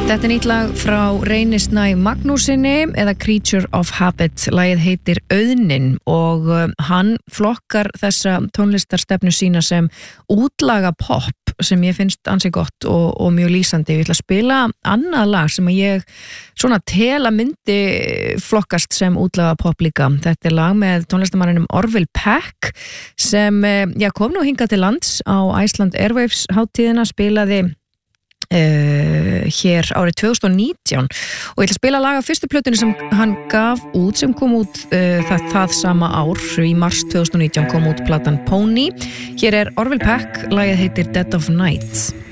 Þetta nýtt lag frá Reyni Snæ Magnúsinni eða Creature of Habit. Lagið heitir Auðnin og hann flokkar þessa tónlistarstefnu sína sem útlaga pop sem ég finnst ansi gott og mjög lýsandi. Ég ætla að spila annað lag sem ég svona tel að myndi flokkast sem útlaga pop líka. Þetta lag með tónlistarmanninum Orville Peck sem kom nú hingað til lands á Iceland Airwaves hátíðina, spilaði hér árið 2019 og ég ætla að spila lag af fyrstu plötunni sem hann gaf út sem kom út það sama ár í mars 2019 kom út platan Pony. Hér er Orville Peck, lagið heitir Dead of Night.